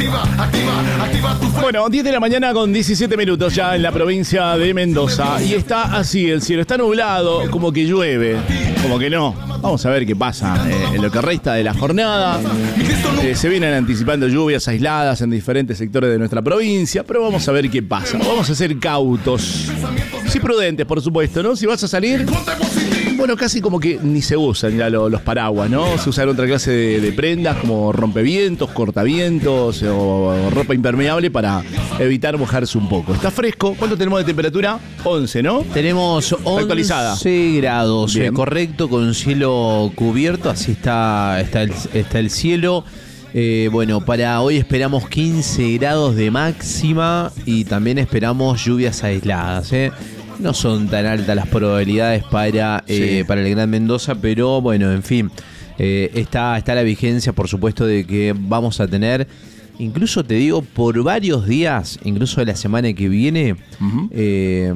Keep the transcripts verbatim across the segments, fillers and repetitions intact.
Bueno, diez de la mañana con diecisiete minutos ya en la provincia de Mendoza. Y está así el cielo, está nublado, como que llueve, como que no. Vamos a ver qué pasa eh, en lo que resta de la jornada. Eh, se vienen anticipando lluvias aisladas en diferentes sectores de nuestra provincia, pero vamos a ver qué pasa. Vamos a ser cautos, sí prudentes, por supuesto, ¿no? Si vas a salir... Bueno, casi como que ni se usan ya los, los paraguas, ¿no? Se usan otra clase de, de prendas como rompevientos, cortavientos o ropa impermeable para evitar mojarse un poco. Está fresco. ¿Cuánto tenemos de temperatura? once, ¿no? Tenemos once actualizada. grados, eh, correcto, con cielo cubierto. Así está, está, el, está el cielo. Eh, bueno, para hoy esperamos quince grados de máxima y también esperamos lluvias aisladas, ¿eh? No son tan altas las probabilidades para, eh, sí. para el Gran Mendoza, pero bueno, en fin, eh, está, está la vigencia, por supuesto, de que vamos a tener, incluso te digo, por varios días, incluso de la semana que viene, uh-huh. eh,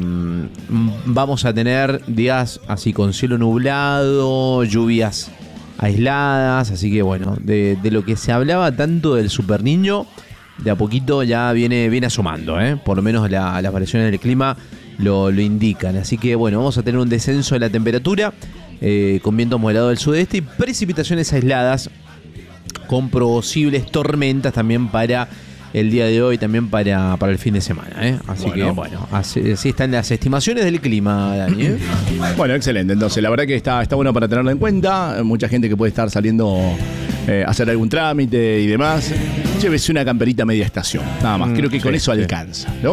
vamos a tener días así con cielo nublado, lluvias aisladas, así que bueno, de, de lo que se hablaba tanto del Super Niño, de a poquito ya viene, viene asomando, ¿eh? Por lo menos la, las variaciones del clima Lo, lo indican, así que bueno, vamos a tener un descenso de la temperatura eh, con viento moderado del sudeste y precipitaciones aisladas con posibles tormentas también para el día de hoy, también para, para el fin de semana, ¿eh? Así bueno. que bueno, así, así están las estimaciones del clima, Dani, ¿eh? Bueno, excelente, entonces la verdad que está, está bueno para tenerlo en cuenta. Mucha gente que puede estar saliendo eh, a hacer algún trámite y demás, llévese una camperita media estación, nada más, creo que mm, con sí, eso sí. alcanza, ¿no?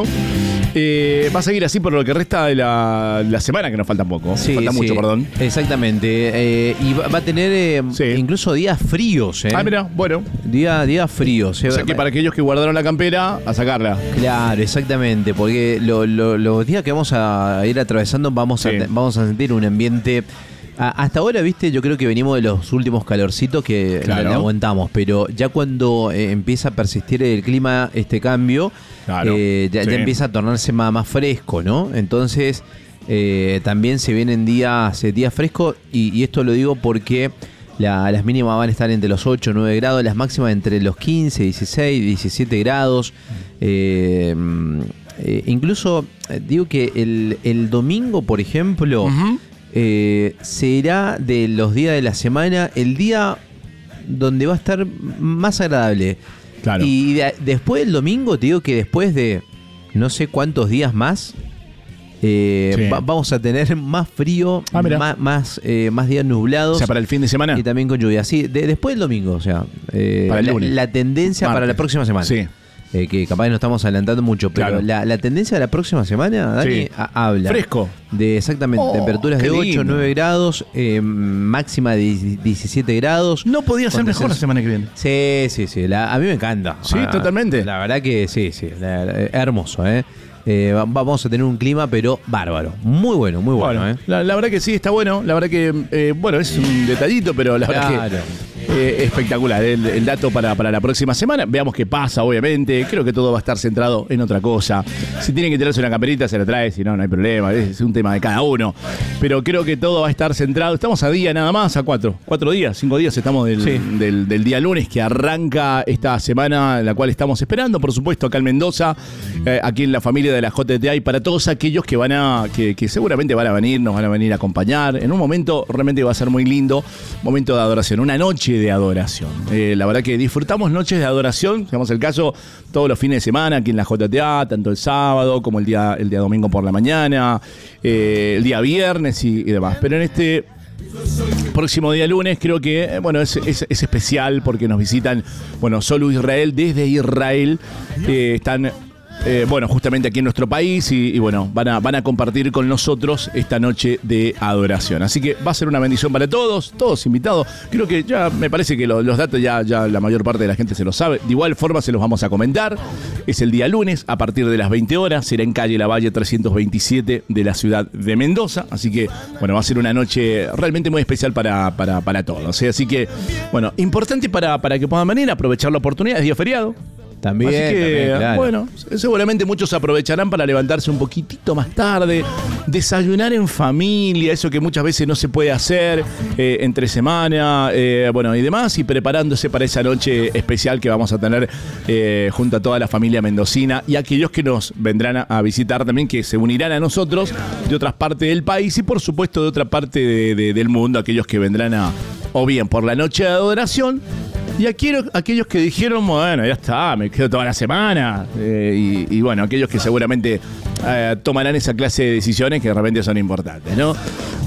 Eh, va a seguir así por lo que resta de la, la semana, que nos falta poco. Sí, falta sí, mucho, perdón. Exactamente. Eh, y va, va a tener eh, sí. incluso días fríos. Eh. Ah, mira, bueno. Día, días fríos. O sea que para aquellos que guardaron la campera, a sacarla. Claro, exactamente. Porque lo, lo, los días que vamos a ir atravesando, vamos, sí. a, vamos a sentir un ambiente. Hasta ahora, viste, yo creo que venimos de los últimos calorcitos que claro. le aguantamos, pero ya cuando eh, empieza a persistir el clima, este cambio, claro. eh, ya, sí. ya empieza a tornarse más, más fresco, ¿no? Entonces, eh, también se vienen días, días frescos, y, y esto lo digo porque la, las mínimas van a estar entre los ocho, nueve grados, las máximas entre los quince, dieciséis, diecisiete grados. Eh, eh, incluso, eh, digo que el, el domingo, por ejemplo... Uh-huh. Eh, será de los días de la semana el día donde va a estar más agradable. Claro. Y de, después del domingo, te digo que después de no sé cuántos días más, eh, sí. va, vamos a tener más frío, ah, más, más, eh, más días nublados. O sea, para el fin de semana. Y también con lluvia. Sí, de, después del domingo, o sea, eh, para el la, lunes. la tendencia Martes. Para la próxima semana. Sí. Eh, que capaz no estamos adelantando mucho, pero claro. la, la tendencia de la próxima semana, Dani, sí. a, habla fresco de exactamente oh, temperaturas de ocho, nueve grados, eh, máxima de diecisiete grados. No podía ser mejor la semana que viene. Sí, sí, sí, la, a mí me encanta. Sí, ah, totalmente. La verdad que sí, sí, la, la, hermoso, ¿eh? Eh, vamos a tener un clima, pero bárbaro. Muy bueno, muy bueno. bueno ¿eh? la, la verdad que sí, está bueno. La verdad que, eh, bueno, es un detallito, pero la claro. verdad que eh, espectacular el, el dato para, para la próxima semana. Veamos qué pasa, obviamente. Creo que todo va a estar centrado en otra cosa. Si tienen que tirarse una camperita, se la trae. Si no, no hay problema. Es un tema de cada uno. Pero creo que todo va a estar centrado. Estamos a día nada más, a cuatro. Cuatro días, cinco días estamos del, sí. del, del día lunes que arranca esta semana, la cual estamos esperando, por supuesto, acá en Mendoza, eh, aquí en la familia de la J T A, y para todos aquellos que van a, que, que seguramente van a venir, nos van a venir a acompañar en un momento realmente va a ser muy lindo, momento de adoración, una noche de adoración. Eh, la verdad que disfrutamos noches de adoración, digamos el caso, todos los fines de semana aquí en la J T A, tanto el sábado como el día, el día domingo por la mañana, eh, el día viernes y, y demás. Pero en este próximo día lunes creo que bueno es, es, es especial porque nos visitan, bueno, Solo Israel desde Israel, eh, están Eh, bueno, justamente aquí en nuestro país y, y bueno, van a, van a compartir con nosotros esta noche de adoración. Así que va a ser una bendición para todos, todos invitados. Creo que ya me parece que lo, los datos ya, ya la mayor parte de la gente se los sabe. De igual forma se los vamos a comentar. Es el día lunes a partir de las veinte horas. Será en calle Lavalle trescientos veintisiete de la ciudad de Mendoza. Así que, bueno, va a ser una noche realmente muy especial para, para, para todos. ¿eh? Así que, bueno, importante para, para que puedan venir, aprovechar la oportunidad. Es día feriado. También, Así que, también, claro. bueno, seguramente muchos aprovecharán para levantarse un poquitito más tarde, desayunar en familia, eso que muchas veces no se puede hacer eh, entre semana, eh, bueno, y demás, y preparándose para esa noche especial que vamos a tener eh, junto a toda la familia mendocina y aquellos que nos vendrán a, a visitar también, que se unirán a nosotros de otras partes del país y por supuesto de otra parte de, de, del mundo, aquellos que vendrán a, o bien por la noche de adoración, y aquellos, aquellos que dijeron, bueno, ya está, me quedo toda la semana. Eh, y, y bueno, aquellos que seguramente eh, tomarán esa clase de decisiones que de repente son importantes, ¿no?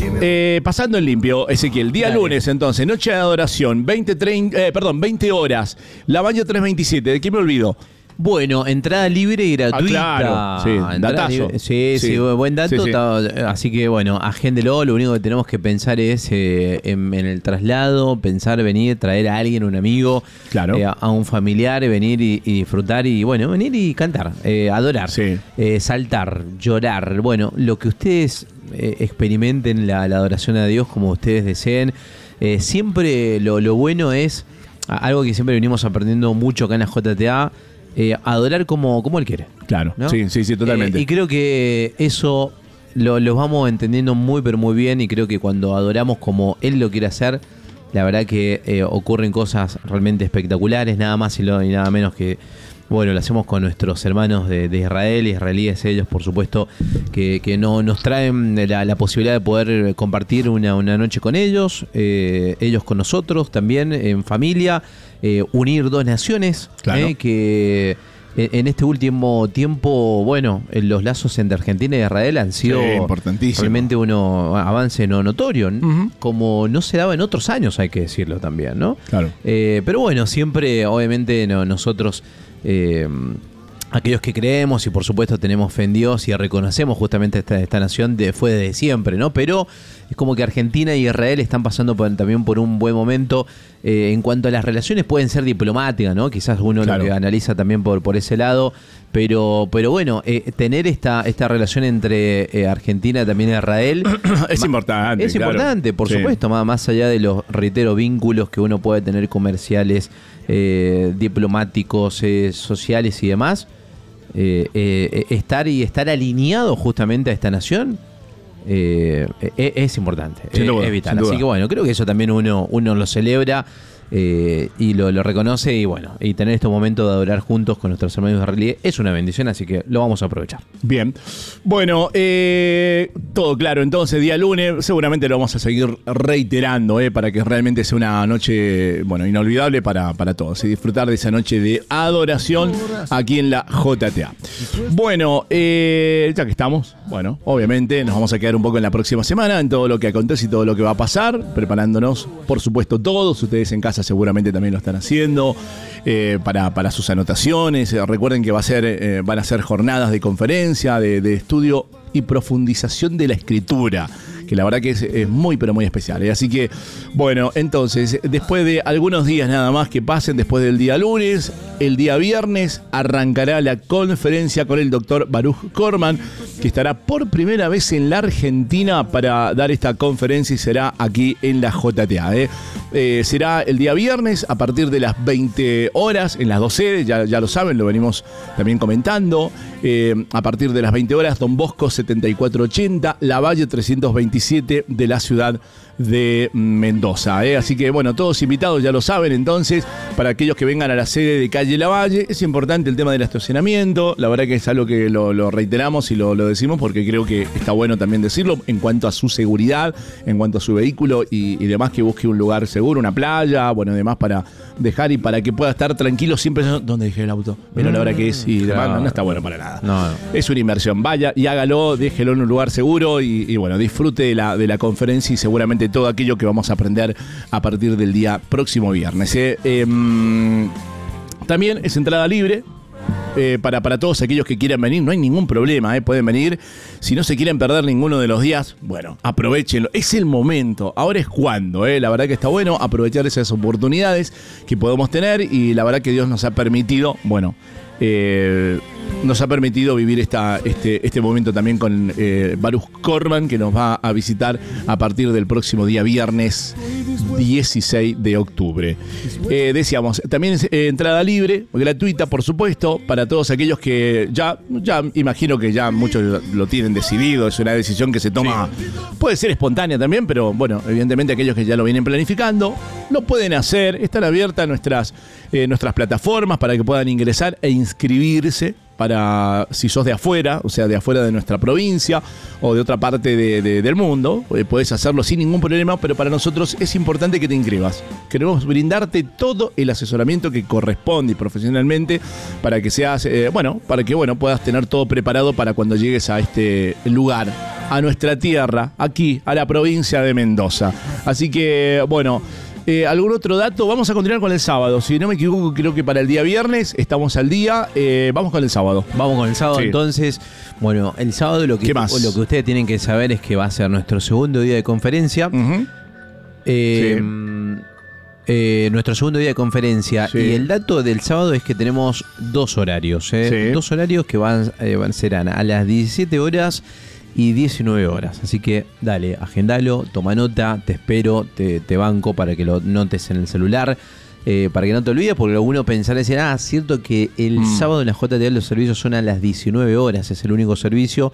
Eh, pasando en limpio, Ezequiel, día Dale. lunes entonces, noche de adoración, veinte, treinta, eh, perdón, veinte horas, Lavalle trescientos veintisiete, ¿de qué me olvido? Bueno, entrada libre y gratuita. Ah, claro, sí, datazo. Libre, sí, sí, sí, buen dato. Sí, sí. Así que bueno, agéndelo. Lo único que tenemos que pensar es eh, en, en el traslado, pensar venir, traer a alguien, un amigo, claro. eh, a un familiar, venir y, y disfrutar y bueno, venir y cantar, eh, adorar, sí. eh, saltar, llorar. Bueno, lo que ustedes eh, experimenten la, la adoración a Dios como ustedes deseen. Eh, siempre lo, lo bueno es algo que siempre venimos aprendiendo mucho acá en la J T A. Eh, adorar como, como él quiere. Claro, ¿no? sí, sí, sí, totalmente. Eh, y creo que eso lo, lo vamos entendiendo muy, pero muy bien. Y creo que cuando adoramos como él lo quiere hacer, la verdad que eh, ocurren cosas realmente espectaculares, nada más y, lo, y nada menos que, bueno, lo hacemos con nuestros hermanos de, de Israel, israelíes ellos, por supuesto, que, que no, nos traen la, la posibilidad de poder compartir una, una noche con ellos, eh, ellos con nosotros también, en familia. Eh, unir dos naciones, claro. eh, que en este último tiempo, bueno, los lazos entre Argentina y Israel han sido sí, realmente un avance no notorio, uh-huh. como no se daba en otros años, hay que decirlo también, ¿no? Claro. Eh, pero bueno, siempre, obviamente, no, nosotros... Eh, aquellos que creemos y por supuesto tenemos fe en Dios y reconocemos justamente esta, esta nación de, fue desde siempre, ¿no? Pero es como que Argentina y Israel están pasando por, también por un buen momento eh, en cuanto a las relaciones pueden ser diplomáticas, ¿no? Quizás uno claro. lo que analiza también por, por ese lado, pero, pero bueno, eh, tener esta, esta relación entre eh, Argentina también y Israel es ma- importante. Es claro. importante, por sí. supuesto, más, más allá de los, reitero, vínculos que uno puede tener comerciales, eh, diplomáticos, eh, sociales y demás. Eh, eh, estar y estar alineado justamente a esta nación eh, eh, es importante, sin duda, es vital. sin duda. Así que bueno, creo que eso también uno, uno lo celebra eh, y lo, lo reconoce y bueno, y tener estos momentos de adorar juntos con nuestros hermanos israelíes es una bendición, así que lo vamos a aprovechar. Bien, bueno, eh, todo claro, entonces día lunes seguramente lo vamos a seguir reiterando eh, para que realmente sea una noche, bueno, inolvidable para, para todos y disfrutar de esa noche de adoración aquí en la J T A. Bueno, eh, ya que estamos, bueno, obviamente nos vamos a quedar un poco en la próxima semana en todo lo que acontece y todo lo que va a pasar, preparándonos, por supuesto, todos, ustedes en casa seguramente también lo están haciendo eh, para, para sus anotaciones. Eh, recuerden que va a ser, eh, van a ser jornadas de conferencia, de, de estudio y profundización de la escritura, que la verdad que es, es muy pero muy especial, ¿eh? Así que, bueno, entonces, después de algunos días nada más que pasen, después del día lunes, el día viernes arrancará la conferencia con el doctor Baruch Korman, que estará por primera vez en la Argentina para dar esta conferencia y será aquí en la J T A. ¿eh? Eh, será el día viernes a partir de las veinte horas en las dos sedes, ya, ya lo saben, lo venimos también comentando. Eh, a partir de las veinte horas, Don Bosco setenta y cuatro ochenta, Lavalle trescientos veintisiete de la ciudad de Mendoza. ¿eh? Así que, bueno, todos invitados, ya lo saben. Entonces, para aquellos que vengan a la sede de calle Lavalle, es importante el tema del estacionamiento. La verdad que es algo que lo, lo reiteramos y lo, lo decimos porque creo que está bueno también decirlo en cuanto a su seguridad, en cuanto a su vehículo y, y demás, que busque un lugar seguro, una playa, bueno, demás para dejar y para que pueda estar tranquilo siempre. ¿Dónde dejé el auto? Mira la hora que es y demás. No, no está bueno para nada. No, no. Es una inversión. Vaya y hágalo, déjelo en un lugar seguro y, y bueno, disfrute de la, de la conferencia y seguramente todo aquello que vamos a aprender a partir del día próximo viernes. ¿eh? Eh, también es entrada libre. Eh, para, para todos aquellos que quieran venir, no hay ningún problema, eh, pueden venir. Si no se quieren perder ninguno de los días, bueno, aprovechenlo. Es el momento, ahora es cuando, eh. La verdad que está bueno aprovechar esas oportunidades que podemos tener y la verdad que Dios nos ha permitido, bueno, eh, nos ha permitido vivir esta, este, este momento también con eh, Baruch Korban, que nos va a visitar a partir del próximo día viernes dieciséis de octubre. Eh, decíamos, también es eh, entrada libre, gratuita, por supuesto, para todos aquellos que ya, ya imagino que ya muchos lo, lo tienen decidido, es una decisión que se toma, sí. Puede ser espontánea también, pero bueno, evidentemente aquellos que ya lo vienen planificando, lo pueden hacer, están abiertas nuestras, eh, nuestras plataformas para que puedan ingresar e inscribirse. Para si sos de afuera, o sea, de afuera de nuestra provincia o de otra parte de, de, del mundo, eh, podés hacerlo sin ningún problema, pero para nosotros es importante que te inscribas. Queremos brindarte todo el asesoramiento que corresponde profesionalmente para que seas, eh, bueno, para que bueno puedas tener todo preparado para cuando llegues a este lugar, a nuestra tierra, aquí, a la provincia de Mendoza. Así que, bueno. Eh, ¿Algún otro dato? Vamos a continuar con el sábado. Si no me equivoco, creo que para el día viernes estamos al día. Eh, vamos con el sábado. Vamos con el sábado, sí. Entonces. Bueno, el sábado lo que, ¿Qué más? lo que ustedes tienen que saber es que va a ser nuestro segundo día de conferencia. Uh-huh. eh, sí. eh, nuestro segundo día de conferencia. Sí. Y el dato del sábado es que tenemos dos horarios. ¿eh? Sí. Dos horarios que van, eh, van serán a las diecisiete horas y diecinueve horas. Así que dale, agendalo, toma nota, te espero, te, te banco para que lo notes en el celular, eh, para que no te olvides, porque alguno pensará y decir, ah, cierto que el mm. sábado en la J T A los servicios son a las diecinueve horas, es el único servicio.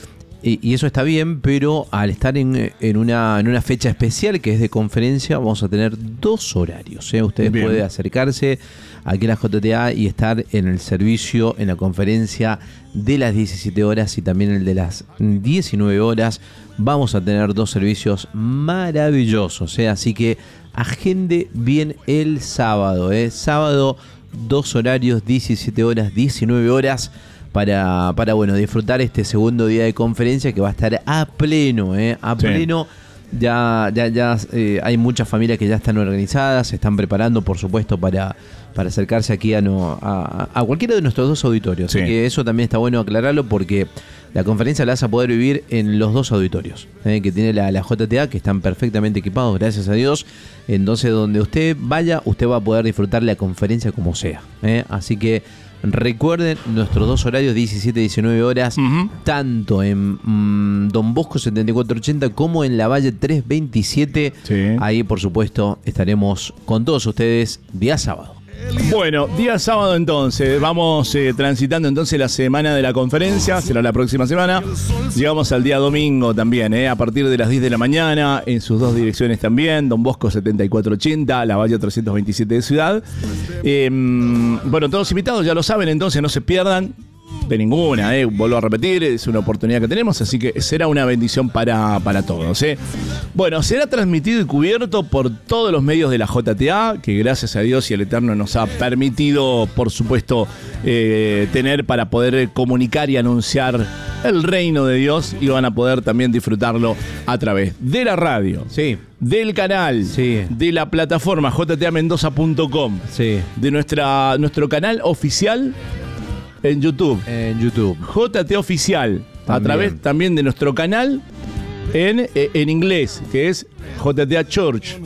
Y, y eso está bien, pero al estar en, en, una, en una fecha especial que es de conferencia, vamos a tener dos horarios. ¿eh? Ustedes bien. Pueden acercarse aquí a la J T A y estar en el servicio, en la conferencia de las diecisiete horas y también el de las diecinueve horas. Vamos a tener dos servicios maravillosos. ¿eh? Así que agende bien el sábado. ¿eh? Sábado, dos horarios, diecisiete horas, diecinueve horas. Para, para bueno, disfrutar este segundo día de conferencia que va a estar a pleno, ¿eh? A sí. pleno. Ya, ya, ya eh, hay muchas familias que ya están organizadas, se están preparando, por supuesto, para, para acercarse aquí a, no, a, a cualquiera de nuestros dos auditorios. Sí. Así que eso también está bueno aclararlo porque la conferencia la vas a poder vivir en los dos auditorios ¿eh? que tiene la, la J T A, que están perfectamente equipados, gracias a Dios. Entonces, donde usted vaya, usted va a poder disfrutar la conferencia como sea. ¿eh? Así que recuerden nuestros dos horarios, diecisiete y diecinueve horas, uh-huh. tanto en mmm, Don Bosco setenta y cuatro ochenta como en La Valle trescientos veintisiete. Sí. Ahí, por supuesto, estaremos con todos ustedes día sábado. Bueno, día sábado entonces, vamos eh, transitando entonces la semana de la conferencia, será la próxima semana. Llegamos al día domingo también, eh, a partir de las diez de la mañana, en sus dos direcciones también, Don Bosco setenta y cuatro ochenta, La Valle trescientos veintisiete de Ciudad. Eh, bueno, todos invitados, ya lo saben, entonces no se pierdan de ninguna, eh. vuelvo a repetir, es una oportunidad que tenemos, así que será una bendición para, para todos. Eh. Bueno, será transmitido y cubierto por todos los medios de la J T A, que gracias a Dios y al Eterno nos ha permitido, por supuesto, eh, tener para poder comunicar y anunciar el reino de Dios, y van a poder también disfrutarlo a través de la radio, sí. del canal, sí. de la plataforma j t a mendoza punto com, sí. de nuestra, nuestro canal oficial en YouTube. En YouTube. J T Oficial. También. A través también de nuestro canal en, en inglés, que es J T A Church.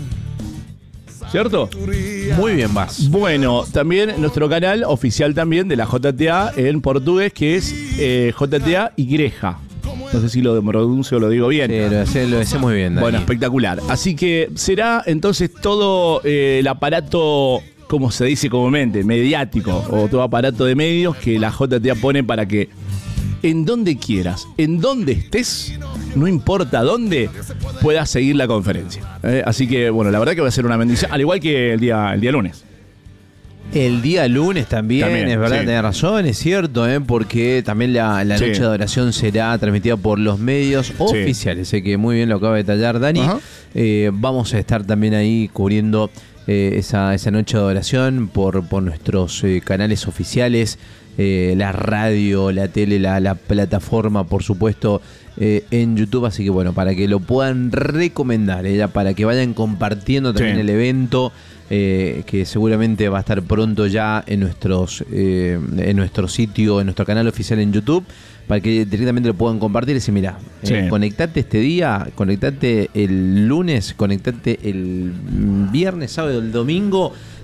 ¿Cierto? Muy bien, vas. Bueno, también nuestro canal oficial también de la J T A en portugués, que es eh, J T A Igreja. No sé si lo pronuncio o lo digo bien. Sí, lo hace, lo hace muy bien, Dani. Bueno, espectacular. Así que será entonces todo eh, el aparato, como se dice comúnmente, mediático, o todo aparato de medios que la J T A pone para que en donde quieras, en donde estés, no importa dónde, puedas seguir la conferencia. ¿eh? Así que, bueno, la verdad que va a ser una bendición, al igual que el día, el día lunes. El día lunes también, también es verdad, sí. tenés razón, es cierto, ¿eh? porque también la, la noche sí. de adoración será transmitida por los medios sí. oficiales, sé que muy bien lo acaba de detallar Dani. Eh, vamos a estar también ahí cubriendo eh, esa, esa noche de adoración por, por nuestros eh, canales oficiales, eh, la radio, la tele, la, la plataforma, por supuesto, eh, en YouTube. Así que bueno, para que lo puedan recomendar, eh, para que vayan compartiendo también sí. el evento. Eh, que seguramente va a estar pronto ya en nuestros eh, en nuestro sitio, en nuestro canal oficial en YouTube, para que directamente lo puedan compartir y decir, mira, sí. eh, conectate este día, conectate el lunes, conectate el viernes, sábado, el domingo,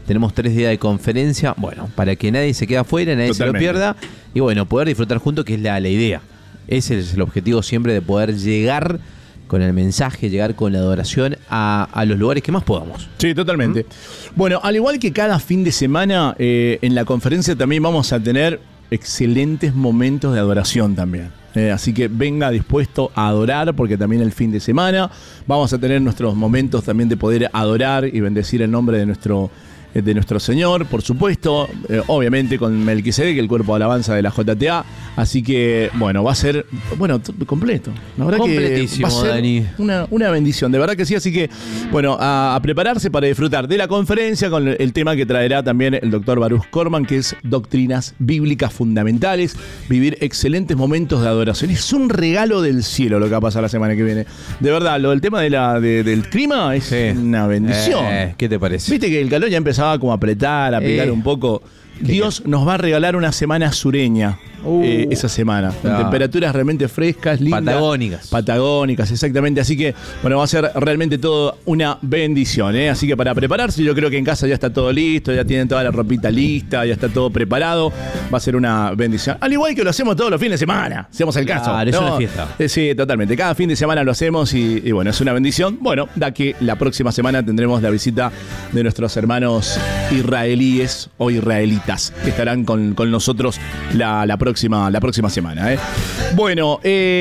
tenemos tres días de conferencia, bueno, para que nadie se quede afuera, nadie Totalmente. se lo pierda, y bueno, poder disfrutar juntos, que es la, la idea. Ese es el objetivo siempre, de poder llegar con el mensaje, llegar con la adoración a, a los lugares que más podamos. Sí, totalmente. ¿Mm? Bueno, al igual que cada fin de semana, eh, en la conferencia también vamos a tener excelentes momentos de adoración también. Eh, así que venga dispuesto a adorar, porque también el fin de semana vamos a tener nuestros momentos también de poder adorar y bendecir el nombre de nuestro de nuestro Señor, por supuesto, eh, obviamente con Melquisedec, el cuerpo de alabanza de la J T A. Así que, bueno, va a ser, bueno, t- completo. La verdad Completísimo, que va a ser Dani. Una, una bendición, de verdad que sí. Así que, bueno, a, a prepararse para disfrutar de la conferencia con el tema que traerá también el doctor Baruch Korban, que es Doctrinas Bíblicas Fundamentales, vivir excelentes momentos de adoración. Es un regalo del cielo lo que va a pasar la semana que viene. De verdad, lo del tema de la, de, del clima es sí. una bendición. Eh, ¿Qué te parece? Viste que el calor ya empezaba como a apretar, a pegar eh, un poco. Dios nos va a regalar una semana sureña uh, eh, esa semana, con no. temperaturas realmente frescas, lindas. Patagónicas. Patagónicas, exactamente. Así que, bueno, va a ser realmente todo una bendición, ¿eh? Así que para prepararse, yo creo que en casa ya está todo listo, ya tienen toda la ropita lista, ya está todo preparado. Va a ser una bendición. Al igual que lo hacemos todos los fines de semana, si hacemos el caso. Claro, ¿no? Es una fiesta. Eh, sí, totalmente. Cada fin de semana lo hacemos y, y bueno, es una bendición. Bueno, da que la próxima semana tendremos la visita de nuestros hermanos israelíes o israelitas, que estarán con, con nosotros la, la, próxima, la próxima semana. ¿eh? Bueno,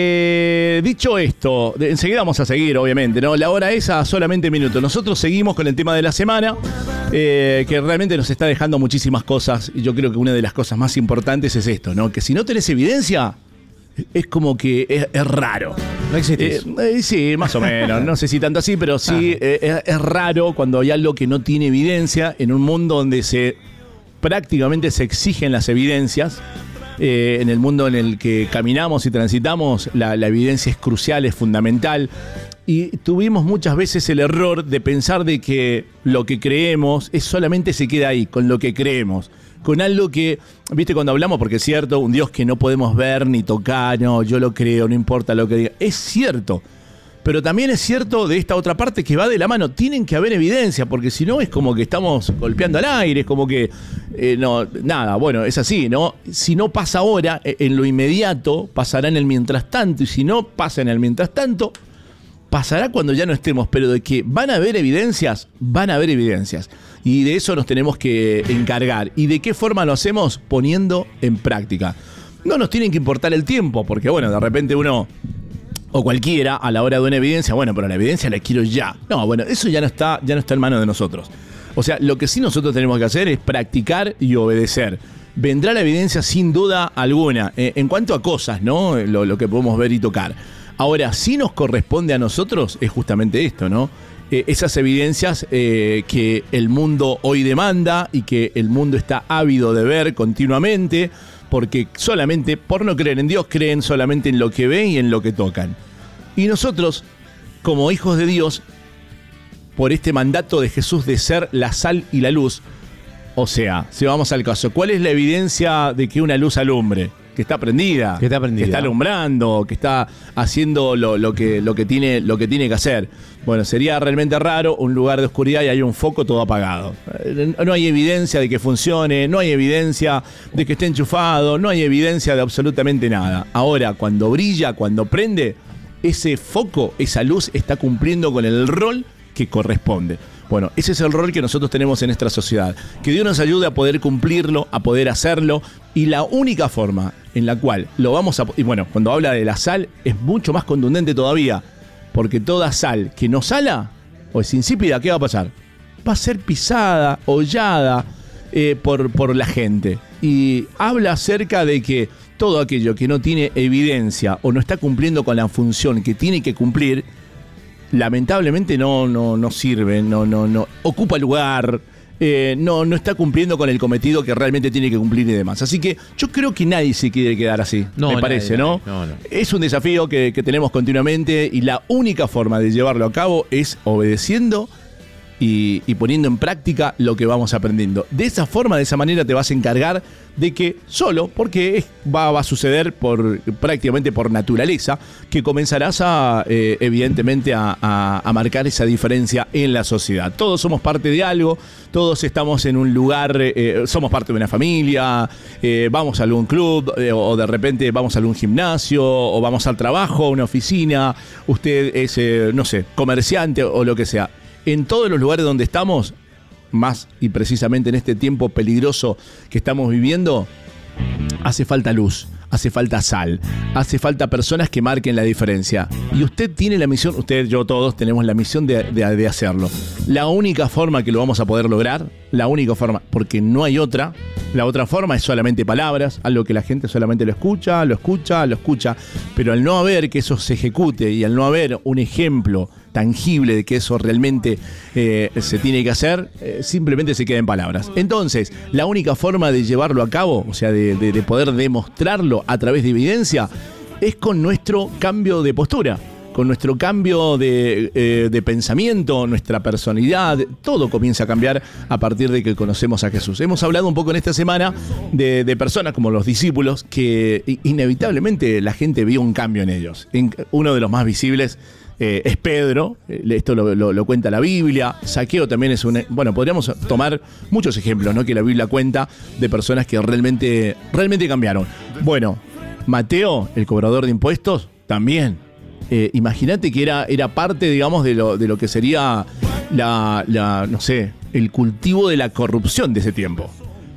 eh, dicho esto, de, enseguida vamos a seguir, obviamente, ¿no? La hora es a solamente minutos. Nosotros seguimos con el tema de la semana, eh, que realmente nos está dejando muchísimas cosas, y yo creo que una de las cosas más importantes es esto, ¿no? Que si no tenés evidencia, es como que es, es raro. No existe. Eh, eh, sí, más o menos. No sé si tanto así, pero sí eh, es, es raro cuando hay algo que no tiene evidencia en un mundo donde se prácticamente se exigen las evidencias. Eh, en el mundo en el que caminamos y transitamos, la, la evidencia es crucial, es fundamental. Y tuvimos muchas veces el error de pensar de que lo que creemos es solamente se queda ahí, con lo que creemos. Con algo que, viste, cuando hablamos, porque es cierto, un Dios que no podemos ver ni tocar, no, yo lo creo, no importa lo que diga. Es cierto. Pero también es cierto de esta otra parte que va de la mano. Tienen que haber evidencia, porque si no es como que estamos golpeando al aire, es como que, eh, no, nada, bueno, es así, ¿no? Si no pasa ahora, en lo inmediato, pasará en el mientras tanto, y si no pasa en el mientras tanto, pasará cuando ya no estemos. Pero de que van a haber evidencias, van a haber evidencias. Y de eso nos tenemos que encargar. ¿Y de qué forma lo hacemos? Poniendo en práctica. No nos tienen que importar el tiempo, porque bueno, de repente uno... o cualquiera, a la hora de una evidencia, bueno, pero la evidencia la quiero ya. No, bueno, eso ya no está, ya no está en manos de nosotros. O sea, lo que sí nosotros tenemos que hacer es practicar y obedecer. Vendrá la evidencia sin duda alguna, eh, en cuanto a cosas, ¿no? Lo, lo que podemos ver y tocar. Ahora, sí nos corresponde a nosotros es justamente esto, ¿no? Eh, esas evidencias eh, que el mundo hoy demanda y que el mundo está ávido de ver continuamente, porque solamente por no creer en Dios creen solamente en lo que ven y en lo que tocan. Y nosotros, como hijos de Dios, por este mandato de Jesús de ser la sal y la luz, o sea, si vamos al caso, ¿cuál es la evidencia de que una luz alumbre? Que está prendida, que está prendida, que está alumbrando, que está haciendo lo, lo, que, lo, que tiene, lo que tiene que hacer. Bueno, sería realmente raro un lugar de oscuridad y hay un foco todo apagado. No hay evidencia de que funcione, no hay evidencia de que esté enchufado, no hay evidencia de absolutamente nada. Ahora, cuando brilla, cuando prende, ese foco, esa luz está cumpliendo con el rol que corresponde. Bueno, ese es el rol que nosotros tenemos en nuestra sociedad. Que Dios nos ayude a poder cumplirlo, a poder hacerlo. Y la única forma en la cual lo vamos a... Y bueno, cuando habla de la sal es mucho más contundente todavía. Porque toda sal que no sala o es insípida, ¿qué va a pasar? Va a ser pisada, hollada eh, por, por la gente. Y habla acerca de que todo aquello que no tiene evidencia o no está cumpliendo con la función que tiene que cumplir, lamentablemente no, no, no sirve, no, no, no ocupa lugar, eh, no, no está cumpliendo con el cometido que realmente tiene que cumplir y demás. Así que yo creo que nadie se quiere quedar así, no, me parece, nadie, ¿no? No, no. Es un desafío que, que tenemos continuamente y la única forma de llevarlo a cabo es obedeciendo y, y poniendo en práctica lo que vamos aprendiendo. De esa forma, de esa manera te vas a encargar de que solo, porque es, va, va a suceder por prácticamente por naturaleza, que comenzarás a, eh, evidentemente, a, a, a marcar esa diferencia en la sociedad. Todos somos parte de algo, todos estamos en un lugar, eh, somos parte de una familia, eh, vamos a algún club, eh, o de repente vamos a algún gimnasio, o vamos al trabajo, a una oficina, usted es, eh, no sé, comerciante o lo que sea. En todos los lugares donde estamos, más y precisamente en este tiempo peligroso que estamos viviendo, hace falta luz, hace falta sal, hace falta personas que marquen la diferencia. Y usted tiene la misión, usted, yo, todos tenemos la misión de, de, de hacerlo. La única forma que lo vamos a poder lograr, la única forma, porque no hay otra, la otra forma es solamente palabras, algo que la gente solamente lo escucha, lo escucha, lo escucha, pero al no haber que eso se ejecute y al no haber un ejemplo tangible de que eso realmente eh, se tiene que hacer, eh, simplemente se queda en palabras. Entonces, la única forma de llevarlo a cabo, o sea, de, de, de poder demostrarlo a través de evidencia, es con nuestro cambio de postura, con nuestro cambio de, eh, de pensamiento, nuestra personalidad. Todo comienza a cambiar a partir de que conocemos a Jesús. Hemos hablado un poco en esta semana de, de personas como los discípulos que inevitablemente la gente vio un cambio en ellos. En, uno de los más visibles Eh, es Pedro, eh, esto lo, lo, lo cuenta la Biblia. Zaqueo también es un... Bueno, podríamos tomar muchos ejemplos, ¿no?, que la Biblia cuenta de personas que realmente, realmente cambiaron. Bueno, Mateo, el cobrador de impuestos, también. Eh, Imagínate que era, era parte, digamos, de lo, de lo que sería la, la, no sé, el cultivo de la corrupción de ese tiempo.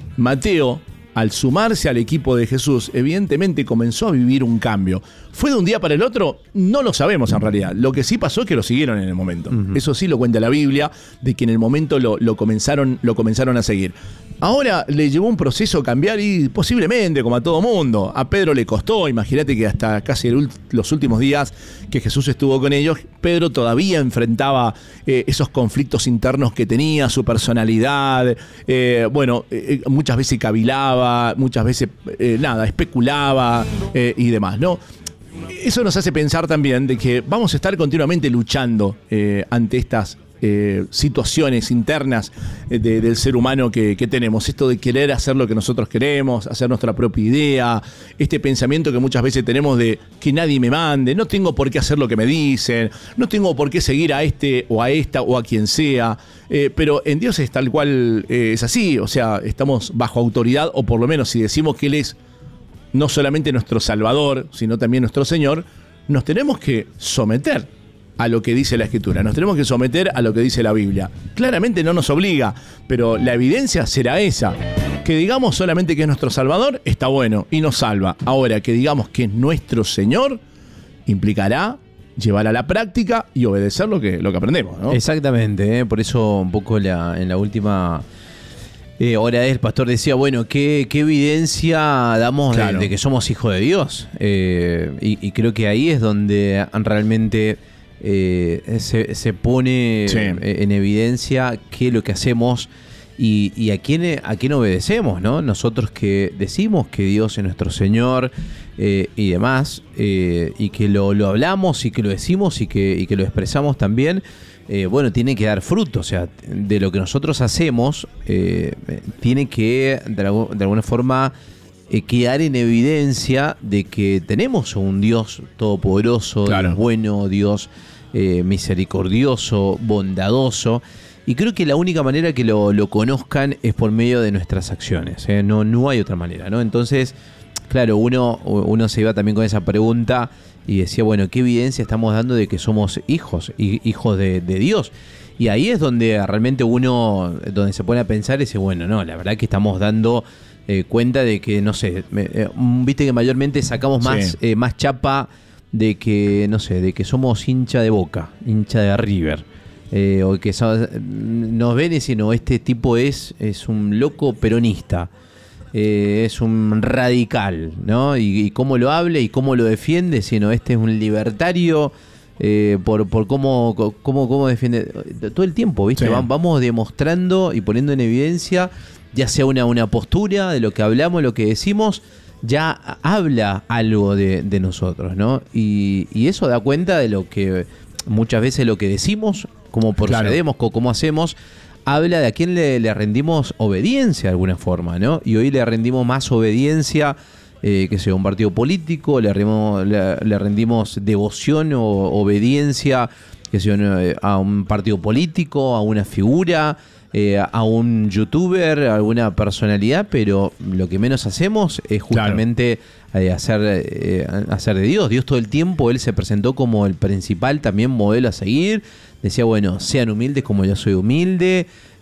Mateo, al sumarse al equipo de Jesús, evidentemente comenzó a vivir un cambio. ¿Fue de un día para el otro? No lo sabemos en realidad. Lo que sí pasó es que lo siguieron en el momento. Uh-huh. Eso sí lo cuenta la Biblia, de que en el momento lo, lo, comenzaron, lo comenzaron a seguir. Ahora le llevó un proceso cambiar y posiblemente, como a todo mundo, a Pedro le costó. Imagínate que hasta casi el, los últimos días que Jesús estuvo con ellos, Pedro todavía enfrentaba eh, esos conflictos internos que tenía, su personalidad. Eh, bueno, eh, muchas veces cavilaba, muchas veces, eh, nada, especulaba eh, y demás, ¿no? Eso nos hace pensar también de que vamos a estar continuamente luchando eh, ante estas Eh, situaciones internas de, del ser humano que, que tenemos. Esto de querer hacer lo que nosotros queremos, hacer nuestra propia idea, este pensamiento que muchas veces tenemos de que nadie me mande, no tengo por qué hacer lo que me dicen, no tengo por qué seguir a este o a esta o a quien sea, eh, pero en Dios es tal cual, eh, es así, o sea, estamos bajo autoridad, o por lo menos si decimos que Él es no solamente nuestro Salvador, sino también nuestro Señor, nos tenemos que someter a lo que dice la Escritura, nos tenemos que someter a lo que dice la Biblia. Claramente no nos obliga, pero la evidencia será esa. Que digamos solamente que es nuestro Salvador, está bueno y nos salva. Ahora, que digamos que es nuestro Señor, implicará llevar a la práctica y obedecer lo que, lo que aprendemos, ¿no? Exactamente, ¿eh? Por eso un poco la, en la última eh, hora el pastor decía, bueno, ¿qué, qué evidencia damos claro. de, de que somos hijos de Dios? Eh, y, y creo que ahí es donde realmente... Eh, se, se pone sí. en evidencia qué es lo que hacemos y, y a quién a quién obedecemos, ¿no? Nosotros que decimos que Dios es nuestro Señor eh, y demás, eh, y que lo, lo hablamos y que lo decimos y que, y que lo expresamos también, eh, bueno, tiene que dar fruto. O sea, de lo que nosotros hacemos eh, tiene que de, de alguna forma Eh, quedar en evidencia de que tenemos un Dios todopoderoso, claro. Dios bueno, Dios eh, misericordioso, bondadoso. Y creo que la única manera que lo, lo conozcan es por medio de nuestras acciones. ¿eh? No, no hay otra manera, ¿no? Entonces, claro, uno, uno se iba también con esa pregunta y decía, bueno, ¿qué evidencia estamos dando de que somos hijos, hijos de, de Dios? Y ahí es donde realmente uno, donde se pone a pensar y dice, bueno, no, la verdad que estamos dando... Eh, cuenta de que, no sé, eh, viste que mayormente sacamos más, sí. eh, más chapa de que, no sé, de que somos hincha de Boca, hincha de River, eh, o que so, nos ven y dicen, no, este tipo es, es un loco peronista, eh, es un radical, ¿no? Y, y cómo lo habla y cómo lo defiende, sino este es un libertario, eh, por, por cómo, cómo, cómo defiende, todo el tiempo, ¿viste? Sí. Vamos demostrando y poniendo en evidencia, ya sea una, una postura de lo que hablamos, lo que decimos, ya habla algo de, de nosotros, ¿no? Y, y eso da cuenta de lo que muchas veces lo que decimos cómo procedemos, claro. cómo hacemos, habla de a quién le, le rendimos obediencia de alguna forma, ¿no? Y hoy le rendimos más obediencia eh, que sea un partido político, le rendimos, le, le rendimos devoción o obediencia que sea a un partido político, a una figura, eh, a un youtuber, a alguna personalidad, pero lo que menos hacemos es justamente claro. eh, hacer, eh, hacer de Dios. Dios todo el tiempo, Él se presentó como el principal también modelo a seguir. Decía, bueno, sean humildes como yo soy humilde.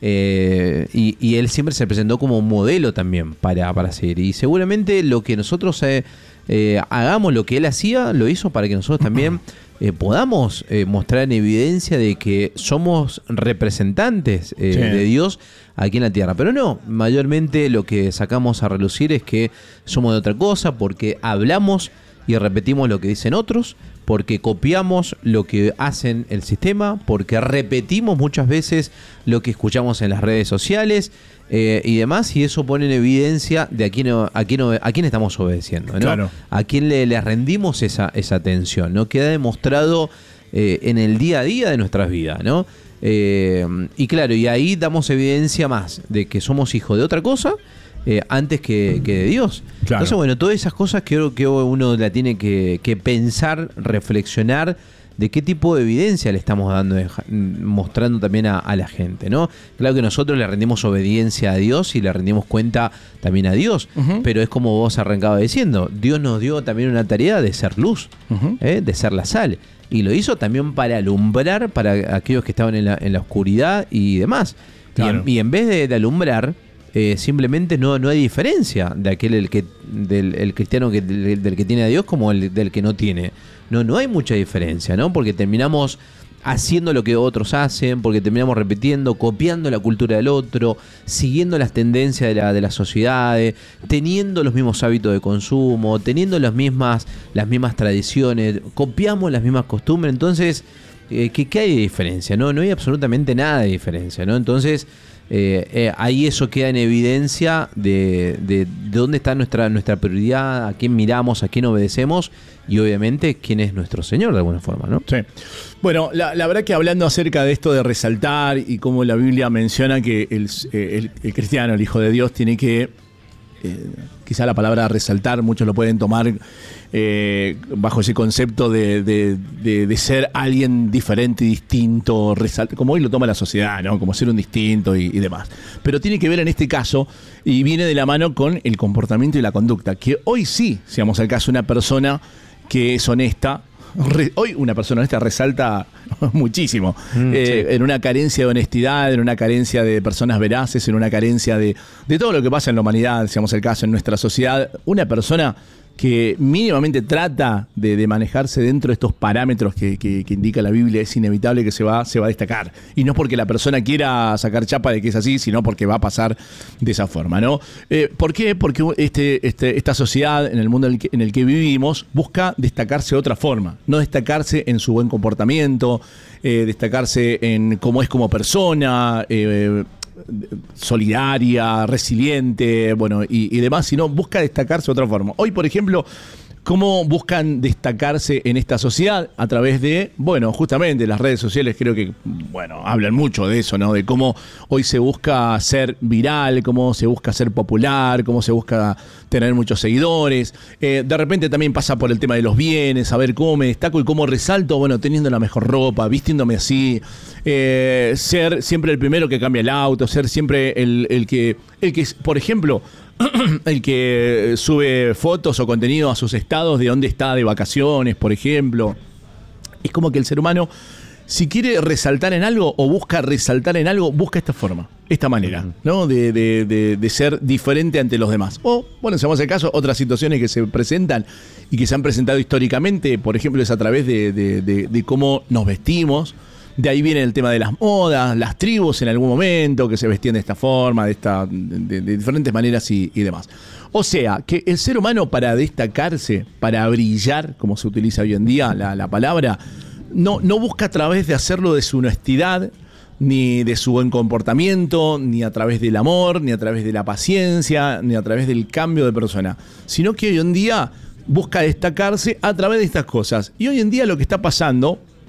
Eh, y, y Él siempre se presentó como un modelo también para, para seguir. Y seguramente lo que nosotros eh, eh, hagamos, lo que Él hacía, lo hizo para que nosotros también eh, podamos eh, mostrar en evidencia de que somos representantes eh, sí. de Dios aquí en la tierra. Pero no, mayormente lo que sacamos a relucir es que somos de otra cosa porque hablamos y repetimos lo que dicen otros, porque copiamos lo que hacen el sistema, porque repetimos muchas veces lo que escuchamos en las redes sociales eh, y demás, y eso pone en evidencia de a quién, a quién, a quién estamos obedeciendo, ¿no? Claro. A quién le, le rendimos esa, esa atención, ¿no? Queda demostrado eh, en el día a día de nuestras vidas, ¿no? Eh, y claro, y ahí damos evidencia más de que somos hijos de otra cosa Eh, antes que, que de Dios. Claro. Entonces, bueno, todas esas cosas creo que uno la tiene que, que pensar, reflexionar de qué tipo de evidencia le estamos dando, mostrando también a, a la gente, ¿no? Claro que nosotros le rendimos obediencia a Dios y le rendimos cuenta también a Dios, uh-huh. pero es como vos arrancabas diciendo, Dios nos dio también una tarea de ser luz, uh-huh. ¿eh? de ser la sal. Y lo hizo también para alumbrar para aquellos que estaban en la, en la oscuridad y demás. Claro. Y, en, y en vez de, de alumbrar, Eh, simplemente no, no hay diferencia de aquel el que del el cristiano que, del, del que tiene a Dios como el del que no tiene. No, no hay mucha diferencia, ¿no? Porque terminamos haciendo lo que otros hacen, porque terminamos repitiendo, copiando la cultura del otro, siguiendo las tendencias de la, de las sociedades, teniendo los mismos hábitos de consumo, teniendo las mismas, las mismas tradiciones, copiamos las mismas costumbres. Entonces, eh, ¿qué, qué hay de diferencia? No, no hay absolutamente nada de diferencia, ¿no? Entonces, Eh, eh, ahí eso queda en evidencia de, de, de dónde está nuestra, nuestra prioridad, a quién miramos, a quién obedecemos y obviamente quién es nuestro Señor de alguna forma, ¿no? Sí. Bueno, la, la verdad que hablando acerca de esto de resaltar y cómo la Biblia menciona que el, el, el cristiano, el Hijo de Dios, tiene que, eh, quizá la palabra resaltar, muchos lo pueden tomar eh, bajo ese concepto de, de, de, de ser alguien diferente y distinto, resalt- como hoy lo toma la sociedad, ¿no? Como ser un distinto y, y demás. Pero tiene que ver en este caso, y viene de la mano con el comportamiento y la conducta, que hoy sí, seamos al caso, una persona que es honesta, re, hoy una persona honesta resalta muchísimo, mm, eh, sí. en una carencia de honestidad, en una carencia de personas veraces, en una carencia de, de todo lo que pasa en la humanidad, seamos el caso, en nuestra sociedad, una persona que mínimamente trata de, de manejarse dentro de estos parámetros que, que, que indica la Biblia, es inevitable que se va, se va a destacar. Y no porque la persona quiera sacar chapa de que es así, sino porque va a pasar de esa forma, ¿no? Eh, ¿Por qué? Porque este, este, esta sociedad, en el mundo en el, que, en el que vivimos, busca destacarse de otra forma. No destacarse en su buen comportamiento, eh, destacarse en cómo es como persona, eh, solidaria, resiliente, bueno, y, y demás, sino busca destacarse de otra forma. Hoy, por ejemplo, ¿cómo buscan destacarse en esta sociedad? A través de, bueno, justamente las redes sociales creo que, bueno, hablan mucho de eso, ¿no? De cómo hoy se busca ser viral, cómo se busca ser popular, cómo se busca tener muchos seguidores. Eh, de repente también pasa por el tema de los bienes, saber cómo me destaco y cómo resalto, bueno, teniendo la mejor ropa, vistiéndome así, eh, ser siempre el primero que cambia el auto, ser siempre el, el que, el que, por ejemplo, el que sube fotos o contenido a sus estados de dónde está de vacaciones, por ejemplo. Es como que el ser humano, si quiere resaltar en algo o busca resaltar en algo, busca esta forma, esta manera, ¿no? De, de, de, de ser diferente ante los demás. O, bueno, si vamos al caso, otras situaciones que se presentan y que se han presentado históricamente, por ejemplo, es a través de, de, de, de cómo nos vestimos. De ahí viene el tema de las modas, las tribus en algún momento que se vestían de esta forma, de, esta, de, de diferentes maneras y, y demás. O sea, que el ser humano para destacarse, para brillar, como se utiliza hoy en día la, la palabra, no, no busca a través de hacerlo de su honestidad, ni de su buen comportamiento, ni a través del amor, ni a través de la paciencia, ni a través del cambio de persona, sino que hoy en día busca destacarse a través de estas cosas. Y hoy en día lo que está pasando,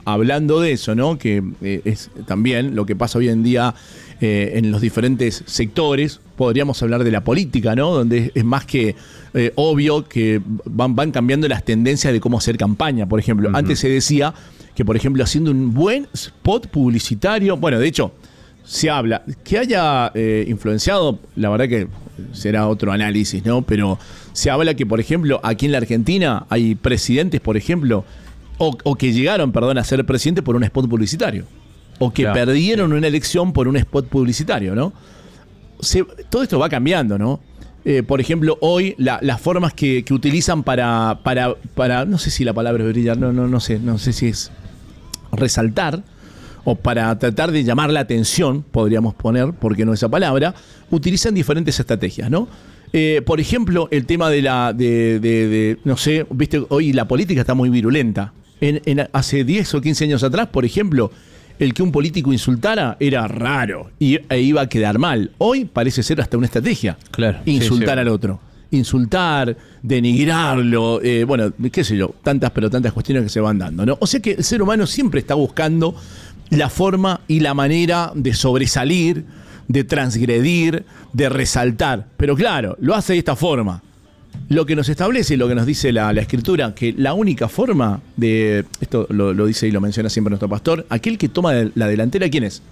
hablando de eso, ¿no? Que eh, es también lo que pasa hoy en día eh, en los diferentes sectores. Podríamos hablar de la política, ¿no? Donde es más que eh, obvio que van, van cambiando las tendencias de cómo hacer campaña, por ejemplo. Uh-huh. Antes se decía que, por ejemplo, haciendo un buen spot publicitario, bueno, de hecho, se habla, que haya eh, influenciado, la verdad que será otro análisis, ¿no? Pero se habla que, por ejemplo, aquí en la Argentina hay presidentes, por ejemplo, o, o que llegaron, perdón, a ser presidente por un spot publicitario, o que claro. perdieron una elección por un spot publicitario, ¿no? Se, todo esto va cambiando, ¿no? Eh, por ejemplo, hoy la, las formas que, que utilizan para, para, para, no sé si la palabra es brillar, no, no, no sé, no sé si es resaltar, o para tratar de llamar la atención, podríamos poner, porque no esa palabra, utilizan diferentes estrategias, ¿no? Eh, por ejemplo, el tema de la, de, de, de, no sé, viste, hoy la política está muy virulenta. En, en, hace diez o quince años atrás, por ejemplo, el que un político insultara era raro y, e iba a quedar mal. Hoy parece ser hasta una estrategia. Claro. Insultar sí, sí. al otro. Insultar, denigrarlo, eh, bueno, qué sé yo, tantas pero tantas cuestiones que se van dando, ¿no? O sea que el ser humano siempre está buscando la forma y la manera de sobresalir, de transgredir, de resaltar. Pero claro, lo hace de esta forma. Lo que nos establece, lo que nos dice la, la Escritura, que la única forma de... Esto lo, lo dice y lo menciona siempre nuestro pastor. Aquel que toma la delantera, ¿quién es?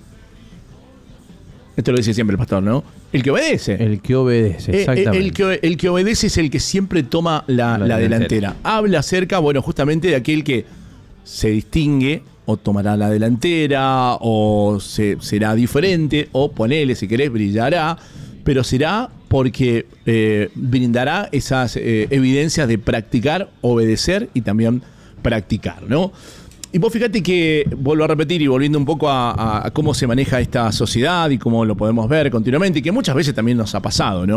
Esto lo dice siempre el pastor, ¿no? El que obedece. El que obedece, exactamente. El, el, que, el que obedece es el que siempre toma la, la, la delantera. delantera. Habla acerca, bueno, justamente de aquel que se distingue, o tomará la delantera, o se, será diferente, o ponele, si querés, brillará, pero será porque eh, brindará esas eh, evidencias de practicar, obedecer y también practicar, ¿no? Y vos fíjate que, vuelvo a repetir y volviendo un poco a, a, a cómo se maneja esta sociedad y cómo lo podemos ver continuamente, y que muchas veces también nos ha pasado, ¿no?